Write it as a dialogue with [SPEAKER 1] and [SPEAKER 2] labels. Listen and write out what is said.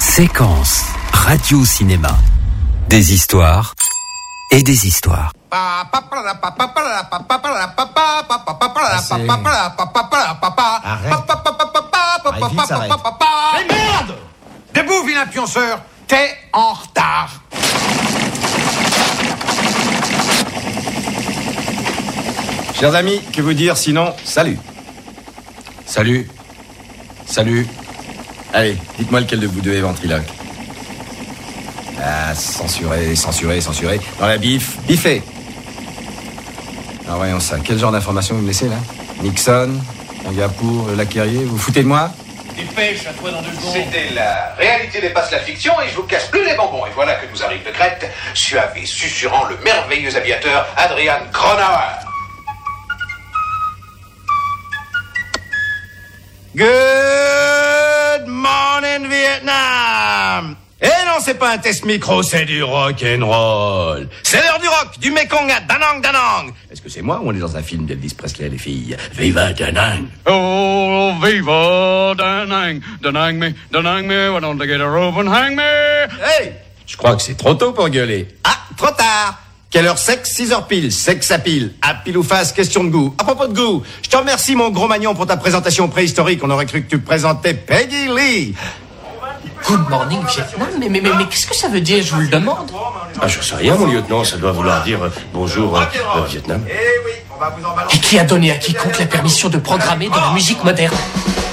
[SPEAKER 1] Séquence radio-cinéma. Des histoires et des histoires.
[SPEAKER 2] Mais merde! Debout, vilain pionceur! T'es en retard!
[SPEAKER 3] Chers amis, que vous dire sinon, salut.
[SPEAKER 2] Salut. Salut.
[SPEAKER 3] Allez, dites-moi lequel de vous deux est ventriloque. Ah, censuré. Dans la biffé. Alors voyons ça, quel genre d'informations vous me laissez là? Nixon, Singapour, le lac Erie, vous foutez de moi?
[SPEAKER 4] Dépêche, à toi dans 2 secondes.
[SPEAKER 5] C'était la réalité dépasse la fiction et je vous casse plus les bonbons. Et voilà que nous arrive de Crète, suave et susurrant le merveilleux aviateur Adrian Cronauer.
[SPEAKER 3] Good morning Vietnam. Eh non, c'est pas un test micro, c'est du rock and roll. C'est l'heure du rock, du Mekong à Danang. Est-ce que c'est moi ou on est dans un film d'Elvis Presley, les filles? Viva Danang.
[SPEAKER 6] Oh, viva Danang, Danang me, why don't they get a rope and hang me?
[SPEAKER 3] Hey, je crois que c'est trop tôt pour gueuler. Ah, trop tard. Quelle heure sexe? 6h pile. Sexe à pile. À pile ou face, question de goût. À propos de goût, je te remercie, mon gros magnon, pour ta présentation préhistorique. On aurait cru que tu présentais Peggy Lee.
[SPEAKER 7] Good morning, Vietnam. Mais qu'est-ce que ça veut dire, je vous le demande?
[SPEAKER 8] Ah, je sais rien, mon lieutenant. Ça doit vouloir dire bonjour, Vietnam.
[SPEAKER 3] Eh oui, on va vous en balancer.
[SPEAKER 7] Et qui a donné à quiconque la permission de programmer de la musique moderne?